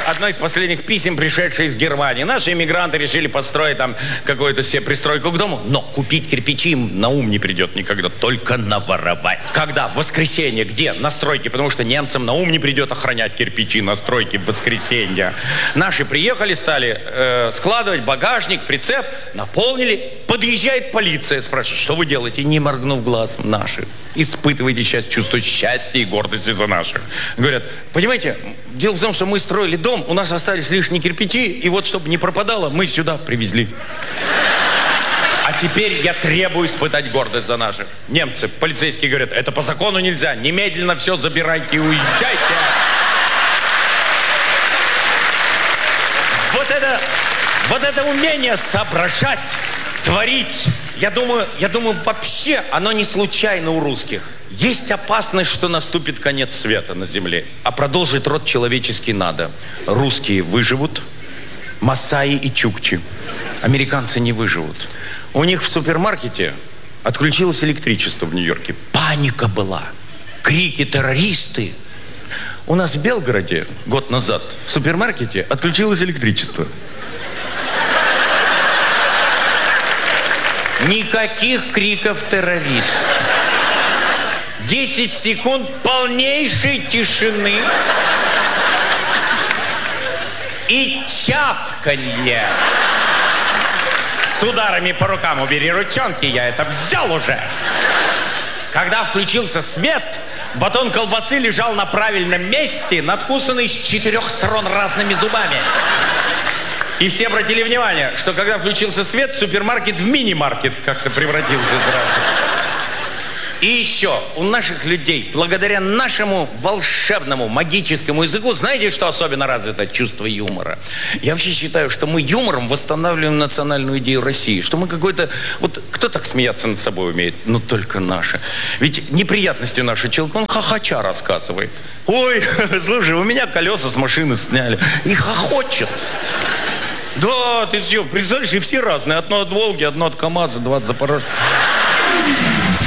одно из последних писем, пришедшее из Германии. Наши иммигранты решили построить там какую-то себе пристройку к дому, но купить кирпичи им на ум не придет никогда, только наворовать. Когда? В воскресенье. Где? На стройке, потому что немцам на ум не придет охранять кирпичи на стройке в воскресенье. Наши приехали, стали складывать багажник, прицеп, наполнили. Подъезжает полиция, спрашивает, что вы делаете? Не моргнув глазом, наши. Испытываете сейчас чувство счастья и гордости за наших. Говорят, понимаете, дело в том, что мы строили дом, у нас остались лишние кирпичи, и вот, чтобы не пропадало, мы сюда привезли. А теперь я требую испытать гордость за наших. Немцы, полицейские говорят, это по закону нельзя, немедленно все забирайте и уезжайте. Вот это умение соображать, творить, я думаю, вообще оно не случайно у русских. Есть опасность, что наступит конец света на земле, а продолжить род человеческий надо. Русские выживут, масаи и чукчи. Американцы не выживут. У них в супермаркете отключилось электричество в Нью-Йорке. Паника была. Крики террористы. У нас в Белгороде год назад в супермаркете отключилось электричество. Никаких криков террористов. 10 секунд полнейшей тишины и чавканье. С ударами по рукам убери ручонки, я это взял уже. Когда включился свет, батон колбасы лежал на правильном месте, надкусанный с 4 сторон разными зубами. И все обратили внимание, что когда включился свет, супермаркет в мини-маркет как-то превратился сразу. И еще у наших людей, благодаря нашему волшебному, магическому языку, знаете, что особенно развито? Чувство юмора. Я вообще считаю, что мы юмором восстанавливаем национальную идею России. Что мы какой-то... Вот кто так смеяться над собой умеет? Ну, только наши. Ведь неприятности наши человек, он хохоча рассказывает. Ой, слушай, у меня колеса с машины сняли. И хохочет. Да, ты что, представляешь, и все разные. Одно от Волги, одно от КамАЗа, 2 от Запорожца.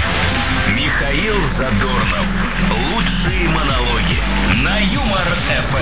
Михаил Задорнов. Лучшие монологи на Юмор ФМ.